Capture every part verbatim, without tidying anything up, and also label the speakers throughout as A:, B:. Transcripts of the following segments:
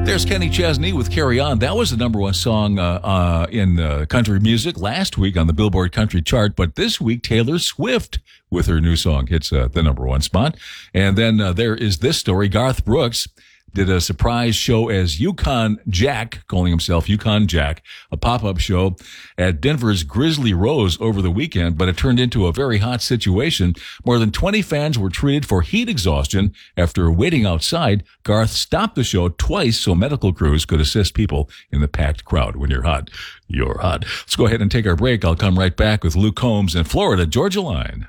A: There's Kenny Chesney with Carry On. That was the number one song uh, uh, in uh, country music last week on the Billboard Country Chart. But this week, Taylor Swift with her new song hits uh, the number one spot. And then uh, there is this story. Garth Brooks did a surprise show as Yukon Jack, calling himself Yukon Jack, a pop-up show at Denver's Grizzly Rose over the weekend, but it turned into a very hot situation. More than twenty fans were treated for heat exhaustion after waiting outside. Garth stopped the show twice so medical crews could assist people in the packed crowd. When you're hot, you're hot. Let's go ahead and take our break. I'll come right back with Luke Combs in Florida, Georgia Line.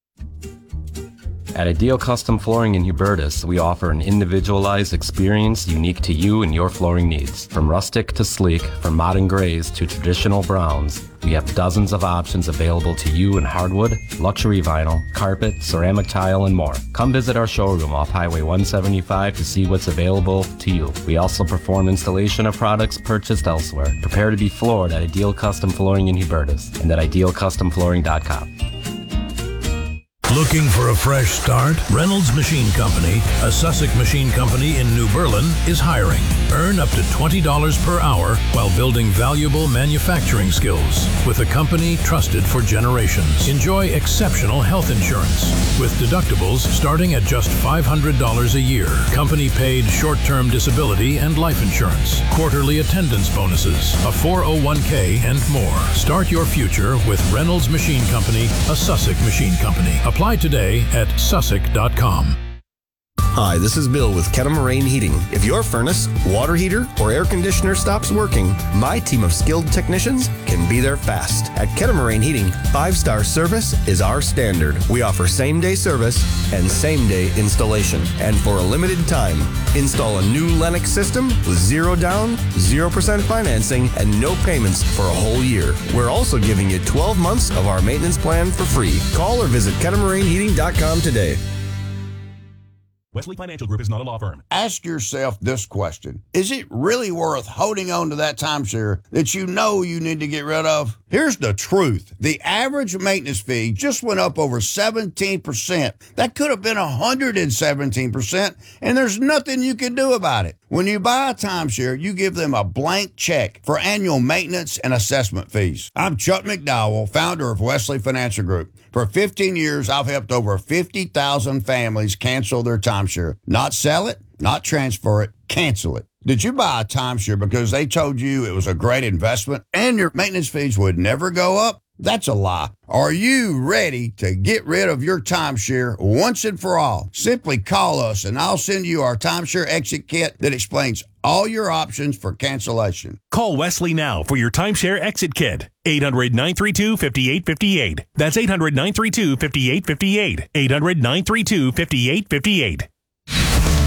B: At Ideal Custom Flooring in Hubertus, we offer an individualized experience unique to you and your flooring needs. From rustic to sleek, from modern grays to traditional browns, we have dozens of options available to you in hardwood, luxury vinyl, carpet, ceramic tile, and more. Come visit our showroom off Highway one seventy-five to see what's available to you. We also perform installation of products purchased elsewhere. Prepare to be floored at Ideal Custom Flooring in Hubertus and at ideal custom flooring dot com.
C: Looking for a fresh start? Reynolds Machine Company, a Sussex machine company in New Berlin, is hiring. Earn up to twenty dollars per hour while building valuable manufacturing skills with a company trusted for generations. Enjoy exceptional health insurance with deductibles starting at just five hundred dollars a year. Company paid short-term disability and life insurance, quarterly attendance bonuses, a four oh one k, and more. Start your future with Reynolds Machine Company, a Sussex machine company. Apply today at sussex dot com.
D: Hi, this is Bill with Kettle-Moraine Heating. If your furnace, water heater, or air conditioner stops working, my team of skilled technicians can be there fast. At Kettle-Moraine Heating, five-star service is our standard. We offer same-day service and same-day installation. And for a limited time, install a new Lennox system with zero down, zero percent financing, and no payments for a whole year. We're also giving you twelve months of our maintenance plan for free. Call or visit kettle moraine heating dot com today.
E: Wesley Financial Group is not a law firm.
F: Ask yourself this question. Is it really worth holding on to that timeshare that you know you need to get rid of? Here's the truth. The average maintenance fee just went up over seventeen percent. That could have been one hundred seventeen percent, and there's nothing you can do about it. When you buy a timeshare, you give them a blank check for annual maintenance and assessment fees. I'm Chuck McDowell, founder of Wesley Financial Group. For fifteen years, I've helped over fifty thousand families cancel their timeshare. Not sell it, not transfer it, cancel it. Did you buy a timeshare because they told you it was a great investment and your maintenance fees would never go up? That's a lie. Are you ready to get rid of your timeshare once and for all? Simply call us and I'll send you our timeshare exit kit that explains all your options for cancellation.
E: Call Wesley now for your timeshare exit kit. eight hundred, nine three two, five eight five eight. That's eight hundred, nine three two, five eight five eight. eight hundred, nine three two, five eight five eight.